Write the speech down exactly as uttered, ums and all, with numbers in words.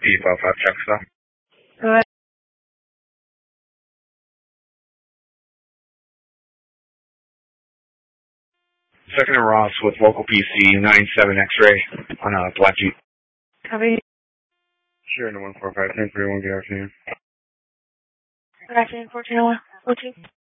P five five check stop. Go ahead. Second and Ross with local P C nine seven X-ray on a black Jeep. Copy. Sure, no one four five ten three one. Good afternoon. Good afternoon, fourteen oh one. fourteen.